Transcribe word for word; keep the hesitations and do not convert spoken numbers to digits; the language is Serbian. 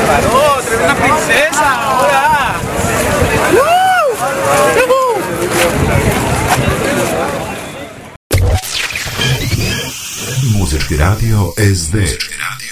¡Oh, tremenda princesa! ¡Hola! Muzički radio S D.